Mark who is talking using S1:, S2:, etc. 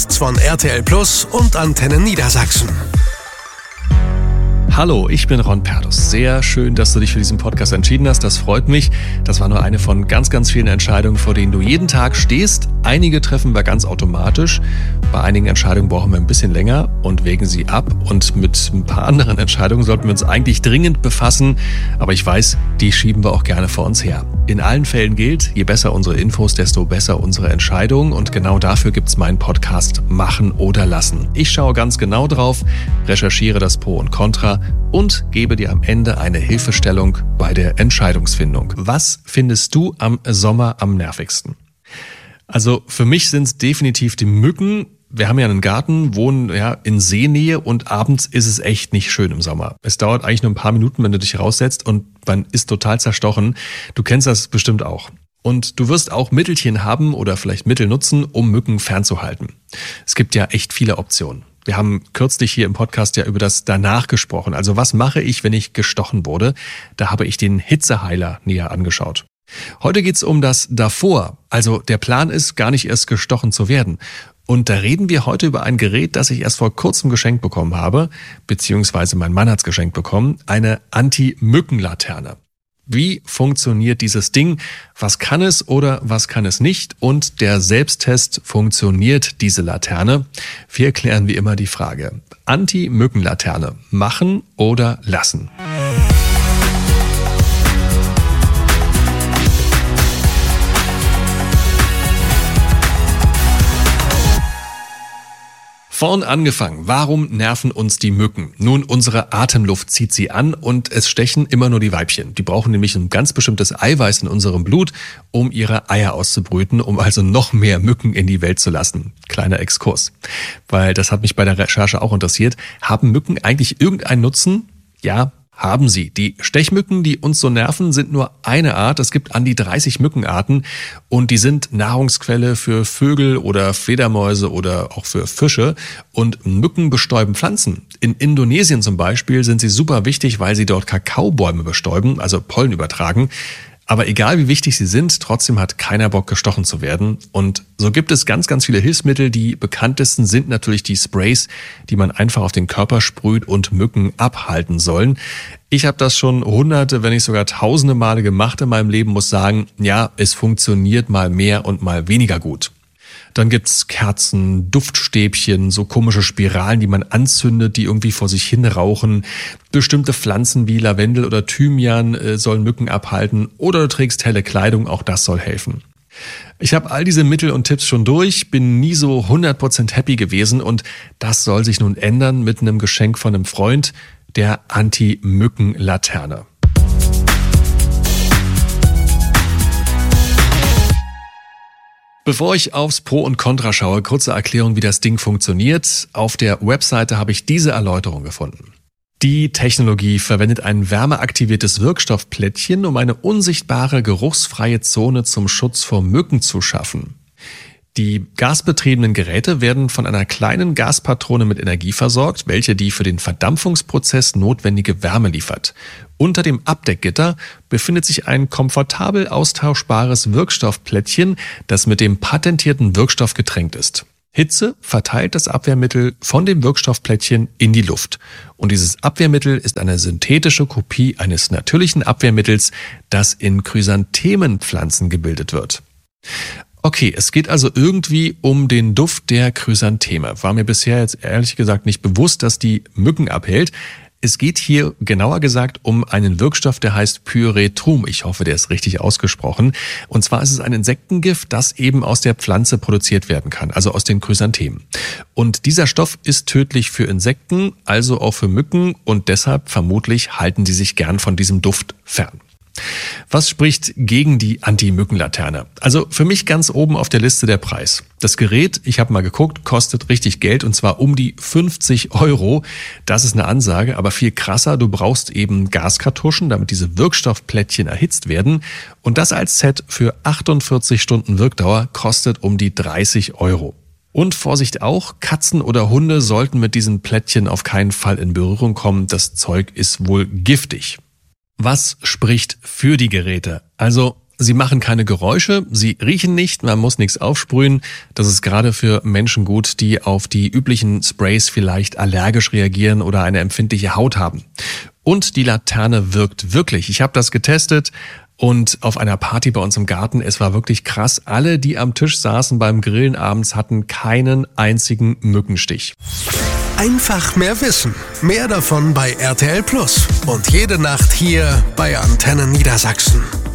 S1: Von RTL Plus und Antenne Niedersachsen.
S2: Hallo, ich bin Ron Perdus. Sehr schön, dass du dich für diesen Podcast entschieden hast. Das freut mich. Das war nur eine von ganz, ganz vielen Entscheidungen, vor denen du jeden Tag stehst. Einige treffen wir ganz automatisch. Bei einigen Entscheidungen brauchen wir ein bisschen länger und wägen sie ab. Und mit ein paar anderen Entscheidungen sollten wir uns eigentlich dringend befassen. Aber ich weiß, die schieben wir auch gerne vor uns her. In allen Fällen gilt, je besser unsere Infos, desto besser unsere Entscheidungen. Und genau dafür gibt's meinen Podcast Machen oder Lassen. Ich schaue ganz genau drauf, recherchiere das Pro und Contra und gebe dir am Ende eine Hilfestellung bei der Entscheidungsfindung. Was findest du am Sommer am nervigsten? Also für mich sind es definitiv die Mücken. Wir haben ja einen Garten, wohnen in Seenähe und abends ist es echt nicht schön im Sommer. Es dauert eigentlich nur ein paar Minuten, wenn du dich raussetzt und man ist total zerstochen. Du kennst das bestimmt auch. Und du wirst auch Mittelchen haben oder vielleicht Mittel nutzen, um Mücken fernzuhalten. Es gibt ja echt viele Optionen. Wir haben kürzlich hier im Podcast ja über das Danach gesprochen. Also was mache ich, wenn ich gestochen wurde? Da habe ich den Hitzeheiler näher angeschaut. Heute geht's um das Davor. Also der Plan ist, gar nicht erst gestochen zu werden. Und da reden wir heute über ein Gerät, das ich erst vor kurzem geschenkt bekommen habe, beziehungsweise mein Mann hat's geschenkt bekommen, eine Anti-Mücken-Laterne. Wie funktioniert dieses Ding? Was kann es oder was kann es nicht? Und der Selbsttest, funktioniert diese Laterne? Wir klären wie immer die Frage. Anti-Mücken-Laterne. Machen oder lassen? Vorn angefangen. Warum nerven uns die Mücken? Nun, unsere Atemluft zieht sie an und es stechen immer nur die Weibchen. Die brauchen nämlich ein ganz bestimmtes Eiweiß in unserem Blut, um ihre Eier auszubrüten, um also noch mehr Mücken in die Welt zu lassen. Kleiner Exkurs. Weil das hat mich bei der Recherche auch interessiert. Haben Mücken eigentlich irgendeinen Nutzen? Ja, haben sie. Die Stechmücken, die uns so nerven, sind nur eine Art. Es gibt an die 30 Mückenarten und die sind Nahrungsquelle für Vögel oder Fledermäuse oder auch für Fische. Und Mücken bestäuben Pflanzen. In Indonesien zum Beispiel sind sie super wichtig, weil sie dort Kakaobäume bestäuben, also Pollen übertragen. Aber egal wie wichtig sie sind, trotzdem hat keiner Bock, gestochen zu werden. Und so gibt es ganz, ganz viele Hilfsmittel. Die bekanntesten sind natürlich die Sprays, die man einfach auf den Körper sprüht und Mücken abhalten sollen. Ich habe das schon hunderte, wenn nicht sogar tausende Male gemacht in meinem Leben, muss sagen, ja, es funktioniert mal mehr und mal weniger gut. Dann gibt's Kerzen, Duftstäbchen, so komische Spiralen, die man anzündet, die irgendwie vor sich hin rauchen. Bestimmte Pflanzen wie Lavendel oder Thymian sollen Mücken abhalten. Oder du trägst helle Kleidung, auch das soll helfen. Ich habe all diese Mittel und Tipps schon durch, bin nie so 100% happy gewesen und das soll sich nun ändern mit einem Geschenk von einem Freund, der Anti-Mücken-Laterne. Bevor ich aufs Pro und Contra schaue, kurze Erklärung, wie das Ding funktioniert. Auf der Webseite habe ich diese Erläuterung gefunden. Die Technologie verwendet ein wärmeaktiviertes Wirkstoffplättchen, um eine unsichtbare, geruchsfreie Zone zum Schutz vor Mücken zu schaffen. Die gasbetriebenen Geräte werden von einer kleinen Gaspatrone mit Energie versorgt, welche die für den Verdampfungsprozess notwendige Wärme liefert. Unter dem Abdeckgitter befindet sich ein komfortabel austauschbares Wirkstoffplättchen, das mit dem patentierten Wirkstoff getränkt ist. Hitze verteilt das Abwehrmittel von dem Wirkstoffplättchen in die Luft. Und dieses Abwehrmittel ist eine synthetische Kopie eines natürlichen Abwehrmittels, das in Chrysanthemenpflanzen gebildet wird. Okay, es geht also irgendwie um den Duft der Chrysantheme. War mir bisher jetzt ehrlich gesagt nicht bewusst, dass die Mücken abhält. Es geht hier genauer gesagt um einen Wirkstoff, der heißt Pyretrum. Ich hoffe, der ist richtig ausgesprochen. Und zwar ist es ein Insektengift, das eben aus der Pflanze produziert werden kann, also aus den Chrysanthemen. Und dieser Stoff ist tödlich für Insekten, also auch für Mücken und deshalb vermutlich halten sie sich gern von diesem Duft fern. Was spricht gegen die Anti-Mücken-Laterne? Also für mich ganz oben auf der Liste der Preis. Das Gerät, ich habe mal geguckt, kostet richtig Geld und zwar um die 50 Euro. Das ist eine Ansage, aber viel krasser, du brauchst eben Gaskartuschen, damit diese Wirkstoffplättchen erhitzt werden. Und das als Set für 48 Stunden Wirkdauer kostet um die 30 Euro. Und Vorsicht auch, Katzen oder Hunde sollten mit diesen Plättchen auf keinen Fall in Berührung kommen. Das Zeug ist wohl giftig. Was spricht für die Geräte? Also Sie machen keine Geräusche, sie riechen nicht, man muss nichts aufsprühen. Das ist gerade für Menschen gut, die auf die üblichen Sprays vielleicht allergisch reagieren oder eine empfindliche Haut haben. Und die Laterne wirkt wirklich. Ich habe das getestet und auf einer Party bei uns im Garten, es war wirklich krass. Alle, die am Tisch saßen beim Grillen abends, hatten keinen einzigen Mückenstich.
S1: Einfach mehr Wissen. Mehr davon bei RTL Plus. Und jede Nacht hier bei Antenne Niedersachsen.